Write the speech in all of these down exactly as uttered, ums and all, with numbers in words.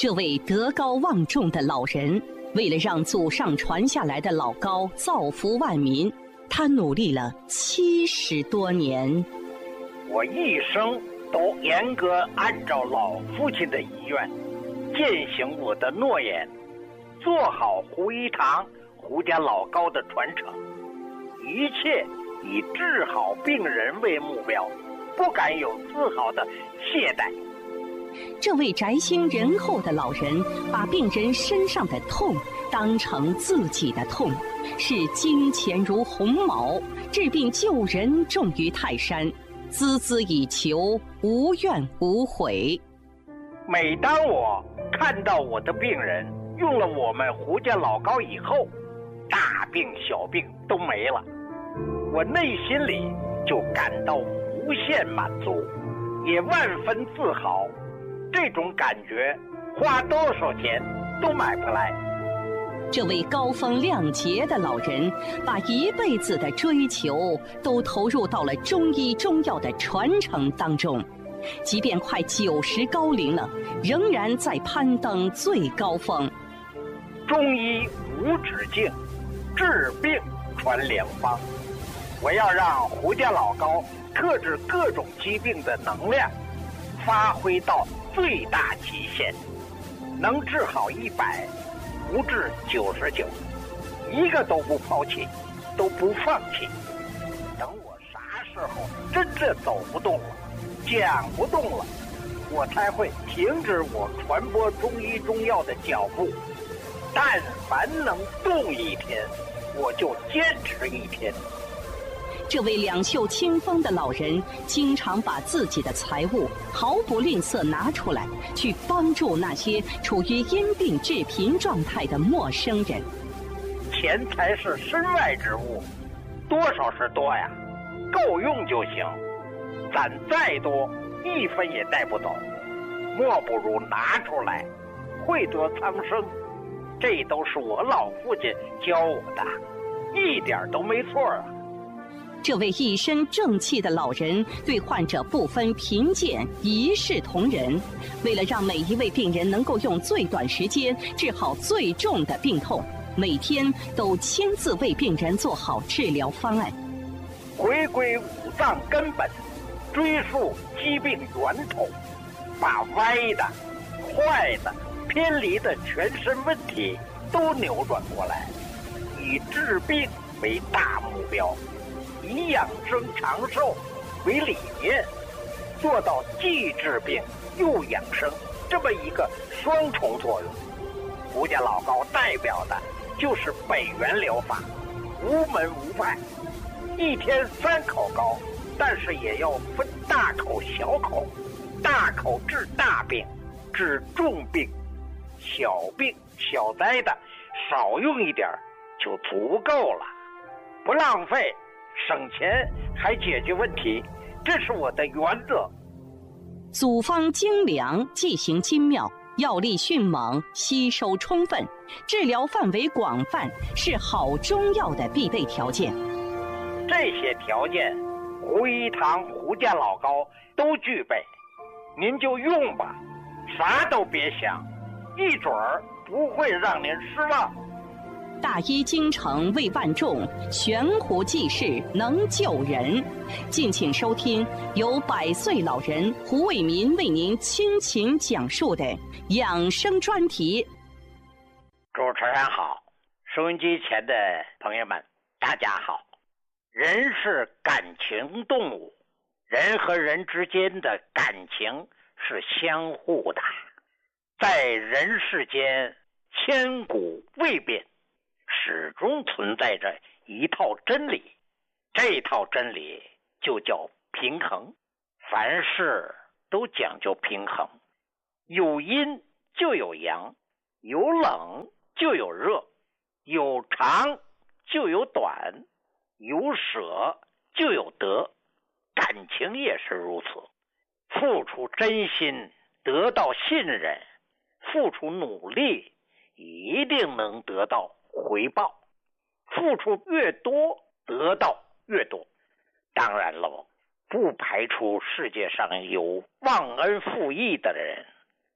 这位德高望重的老人，为了让祖上传下来的老高造福万民，他努力了七十多年。 我一生都严格按照老父亲的遗愿，践行我的诺言，做好胡一堂胡家老高的传承，一切以治好病人为目标，不敢有丝毫的懈怠。 这位宅心仁厚的老人，把病人身上的痛当成自己的痛，视金钱如鸿毛，治病救人重于泰山，孜孜以求，无怨无悔。 每当我看到我的病人用了我们胡家老高以后，大病小病都没了，我内心里就感到无限满足，也万分自豪。这种感觉花多少钱都买不来。 这位高风亮节的老人，把一辈子的追求都投入到了中医中药的传承当中，即便快九十高龄了，仍然在攀登最高峰。 中医无止境，治病传良方。我要让胡家老高克制各种疾病的能量发挥到最大极限，能治好一百，不治九十九，一个都不抛弃，都不放弃。等我啥时候真正走不动了，讲不动了，我才会停止我传播中医中药的脚步。但凡能动一天，我就坚持一天。 这位两袖清风的老人，经常把自己的财物毫不吝啬拿出来，去帮助那些处于因病致贫状态的陌生人。 钱财是身外之物，多少是多呀，够用就行。攒再多，一分也带不走，莫不如拿出来，惠泽苍生。这都是我老父亲教我的，一点都没错啊。 这位一身正气的老人对患者不分贫贱，一视同仁。为了让每一位病人能够用最短时间治好最重的病痛，每天都亲自为病人做好治疗方案。 回归五脏根本，追溯疾病源头，把歪的、坏的、偏离的全身问题都扭转过来，以治病为大目标，以养生长寿为理念，做到既治病又养生这么一个双重作用。胡家老高代表的就是北元疗法，无门无派，一天三口高，但是也要分大口小口，大口治大病，治重病，小病小灾的少用一点就足够了，不浪费，省钱还解决问题，这是我的原则。 组方精良，剂型精妙，药力迅猛，吸收充分，治疗范围广泛，是好中药的必备条件。 这些条件，胡一堂胡家老高都具备，您就用吧，啥都别想，一准儿不会让您失望。 大医精诚为万众，悬壶济世能救人。敬请收听由百岁老人胡卫民为您倾情讲述的养生专题。 主持人好，收音机前的朋友们大家好。人是感情动物，人和人之间的感情是相互的，在人世间千古未变，始终存在着一套真理，这套真理就叫平衡。凡事都讲究平衡，有阴就有阳，有冷就有热，有长就有短，有舍就有得，感情也是如此。付出真心，得到信任，付出努力，一定能得到回报。付出越多，得到越多。当然了，不排除世界上有忘恩负义的人，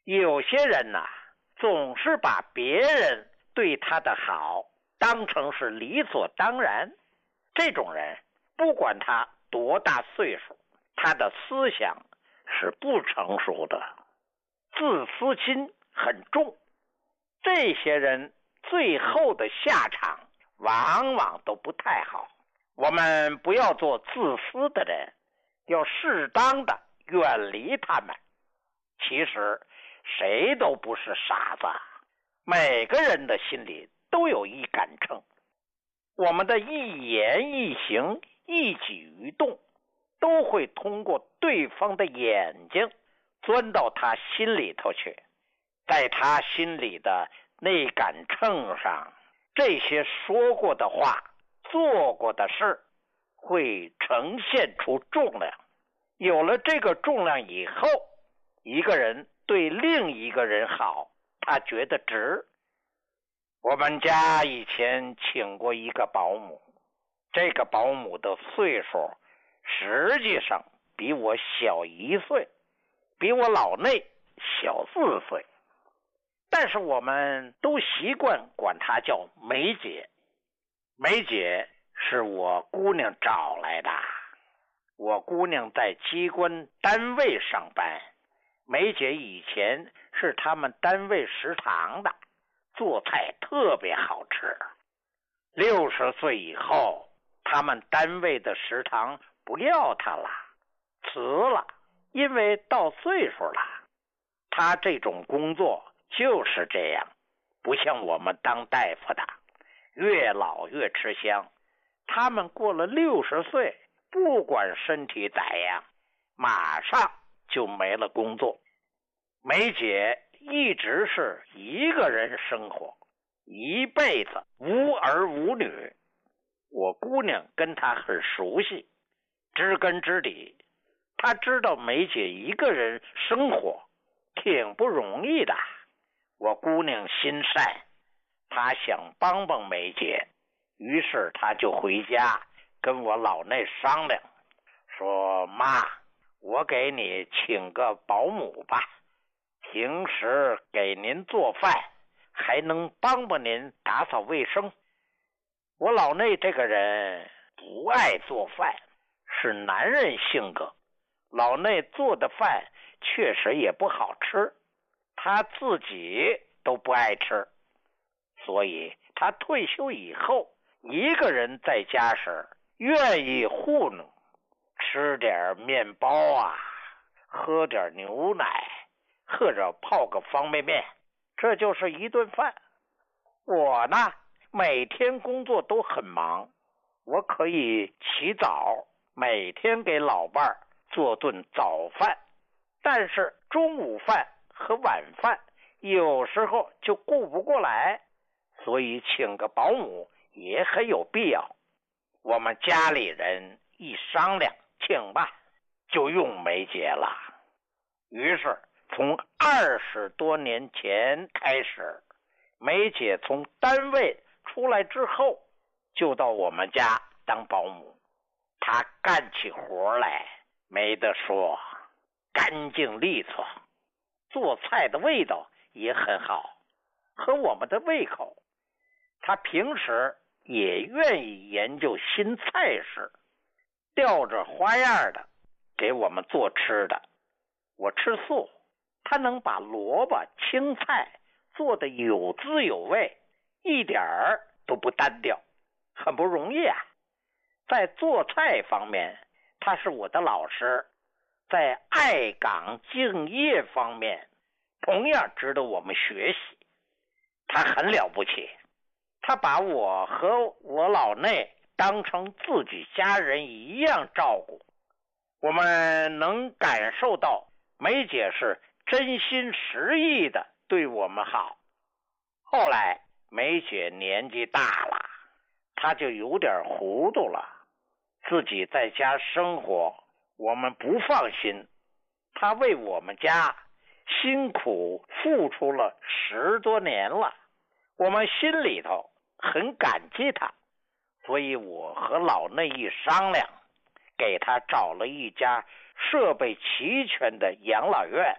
有些人呐、啊，总是把别人对他的好当成是理所当然。这种人不管他多大岁数，他的思想是不成熟的，自私心很重。这些人最后的下场往往都不太好。我们不要做自私的人，要适当的远离他们。其实谁都不是傻子，每个人的心里都有一杆秤，我们的一言一行一举一动都会通过对方的眼睛钻到他心里头去，在他心里的那杆秤上，这些说过的话做过的事会呈现出重量。有了这个重量以后，一个人对另一个人好，他觉得值。我们家以前请过一个保姆，这个保姆的岁数实际上比我小一岁，比我老内小四岁，但是我们都习惯管她叫梅姐。梅姐是我姑娘找来的，我姑娘在机关单位上班，梅姐以前是他们单位食堂的，做菜特别好吃。六十岁以后，他们单位的食堂不要她了，辞了，因为到岁数了。她这种工作就是这样，不像我们当大夫的，越老越吃香。他们过了六十岁，不管身体咋样，马上就没了工作。梅姐一直是一个人生活，一辈子无儿无女。我姑娘跟她很熟悉，知根知底，她知道梅姐一个人生活挺不容易的。我姑娘心善，她想帮帮梅姐，于是她就回家跟我老内商量，说妈，我给你请个保姆吧，平时给您做饭，还能帮帮您打扫卫生。我老内这个人不爱做饭，是男人性格，老内做的饭确实也不好吃，他自己都不爱吃，所以他退休以后一个人在家时愿意糊弄，吃点面包啊，喝点牛奶，或者泡个方便面，这就是一顿饭。我呢，每天工作都很忙，我可以起早，每天给老伴儿做顿早饭，但是中午饭和晚饭有时候就顾不过来，所以请个保姆也很有必要。我们家里人一商量，请吧，就用梅姐了。于是从二十多年前开始，梅姐从单位出来之后，就到我们家当保姆。她干起活来没得说，干净利索，做菜的味道也很好，合我们的胃口。她平时也愿意研究新菜式，吊着花样的给我们做吃的。我吃素，她能把萝卜青菜做得有滋有味，一点儿都不单调，很不容易啊。在做菜方面，她是我的老师，在爱岗敬业方面同样值得我们学习。她很了不起，她把我和我老内当成自己家人一样照顾。我们能感受到梅姐是真心实意的对我们好。后来梅姐年纪大了，她就有点糊涂了，自己在家生活我们不放心，她为我们家辛苦付出了十多年了，我们心里头很感激她。所以我和老内一商量，给她找了一家设备齐全的养老院，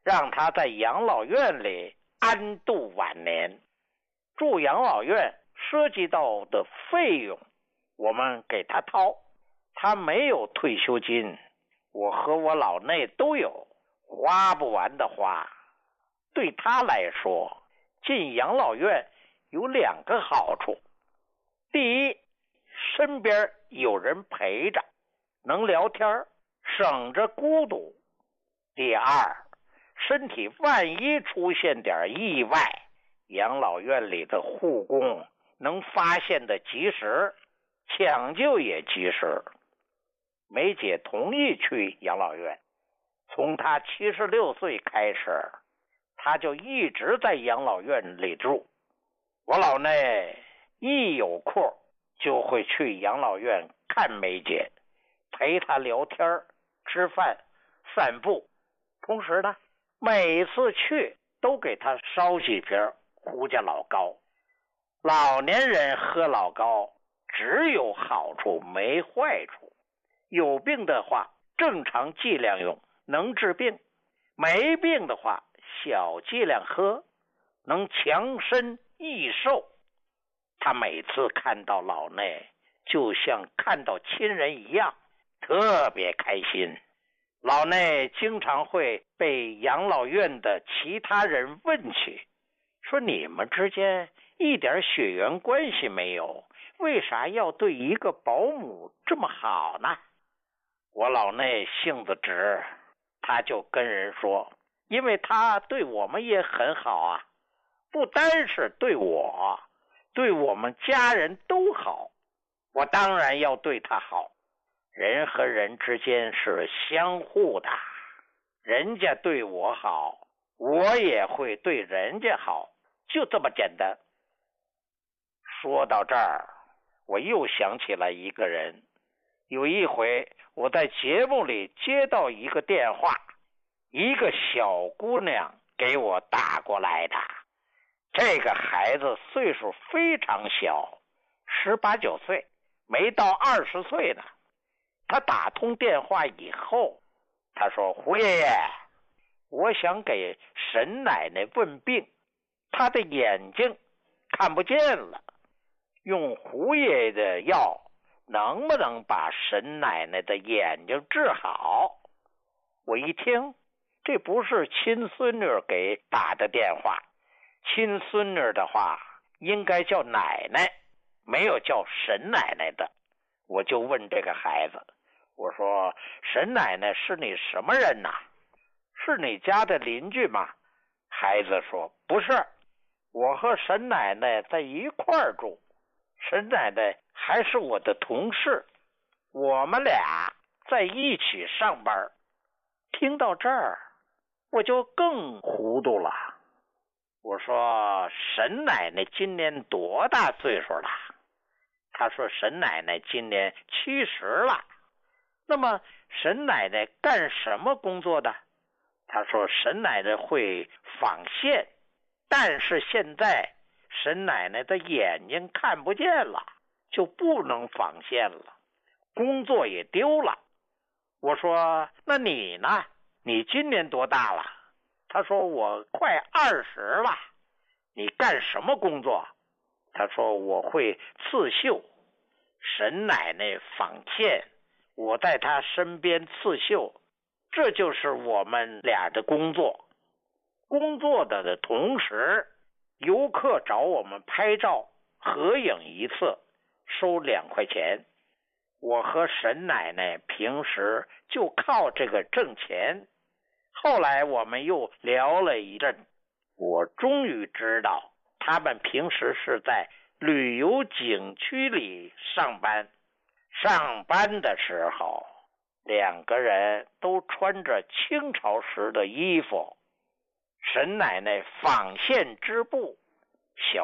让他在养老院里安度晚年。住养老院涉及到的费用我们给他掏，他没有退休金，我和我老内都有，花不完的花。对他来说，进养老院有两个好处：第一，身边有人陪着，能聊天，省着孤独；第二，身体万一出现点意外，养老院里的护工能发现的及时，抢救也及时。梅姐同意去养老院，从她七十六岁开始，她就一直在养老院里住。我老内一有空就会去养老院看梅姐，陪她聊天、吃饭、散步。同时呢，每次去都给她烧几瓶胡家老膏。老年人喝老膏只有好处没坏处，有病的话正常剂量用，能治病；没病的话小剂量喝，能强身益寿。他每次看到老内就像看到亲人一样，特别开心。老内经常会被养老院的其他人问起，说你们之间一点血缘关系没有，为啥要对一个保姆这么好呢？我老内性子直，他就跟人说，因为他对我们也很好啊，不单是对我，对我们家人都好，我当然要对他好。人和人之间是相互的，人家对我好，我也会对人家好，就这么简单。说到这儿，我又想起了一个人。有一回我在节目里接到一个电话，一个小姑娘给我打过来的。这个孩子岁数非常小，十八九岁，没到二十岁呢。他打通电话以后，他说，胡爷爷，我想给沈奶奶问病，她的眼睛看不见了，用胡爷爷的药能不能把沈奶奶的眼睛治好？我一听，这不是亲孙女给打的电话，亲孙女的话应该叫奶奶，没有叫沈奶奶的。我就问这个孩子，我说，沈奶奶是你什么人呐？是你家的邻居吗？孩子说，不是，我和沈奶奶在一块儿住，沈奶奶还是我的同事，我们俩在一起上班。听到这儿，我就更糊涂了。我说，沈奶奶今年多大岁数了？他说，沈奶奶今年七十了。那么沈奶奶干什么工作的？他说，沈奶奶会纺线，但是现在沈奶奶的眼睛看不见了，就不能纺线了，工作也丢了。我说，那你呢？你今年多大了？他说，我快二十了。你干什么工作？他说，我会刺绣。沈奶奶纺线，我在她身边刺绣，这就是我们俩的工作。工作的的同时，游客找我们拍照合影一次，收两块钱。我和沈奶奶平时就靠这个挣钱。后来我们又聊了一阵，我终于知道他们平时是在旅游景区里上班。上班的时候，两个人都穿着清朝时的衣服。沈奶奶纺线织布，小